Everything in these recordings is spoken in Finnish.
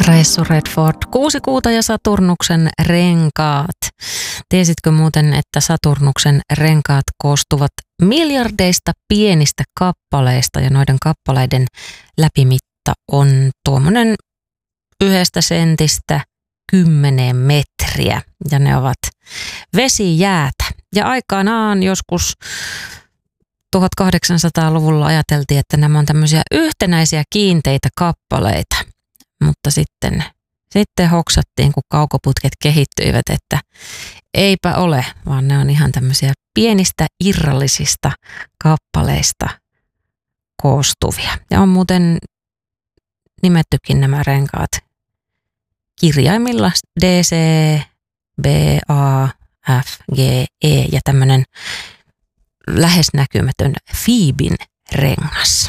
Ressu Redford, Kuusikuuta ja Saturnuksen renkaat. Tiesitkö muuten, että Saturnuksen renkaat koostuvat miljardeista pienistä kappaleista ja noiden kappaleiden läpimitta on tuommoinen 1 sentistä 10 metriä ja ne ovat vesijäätä. Ja aikanaan joskus 1800-luvulla ajateltiin, että nämä on tämmöisiä yhtenäisiä kiinteitä kappaleita. Mutta sitten hoksattiin, kun kaukoputket kehittyivät, että eipä ole, vaan ne on ihan tämmöisiä pienistä irrallisista kappaleista koostuvia. Ja on muuten nimettykin nämä renkaat kirjaimilla D, C, B, A, F, G, E ja tämmöinen lähes näkymätön Phoeben rengas.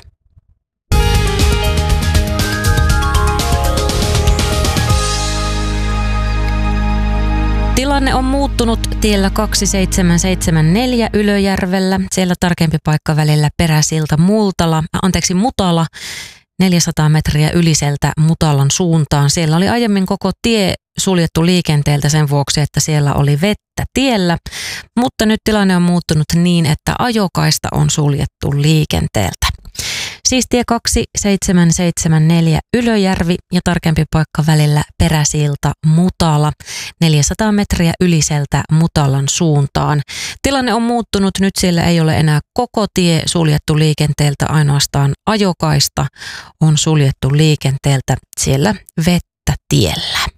Tilanne on muuttunut tiellä 2774 Ylöjärvellä. Siellä tarkempi paikka välillä Peräsilta Mutala 400 metriä Yliseltä Mutalan suuntaan. Siellä oli aiemmin koko tie suljettu liikenteeltä sen vuoksi, että siellä oli vettä tiellä, mutta nyt tilanne on muuttunut niin, että ajokaista on suljettu liikenteeltä. Siis tie 2774 Ylöjärvi ja tarkempi paikka välillä Peräsilta Mutala 400 metriä Yliseltä Mutalan suuntaan. Tilanne on muuttunut, nyt siellä ei ole enää koko tie suljettu liikenteeltä, ainoastaan ajokaista on suljettu liikenteeltä siellä vettä tiellä.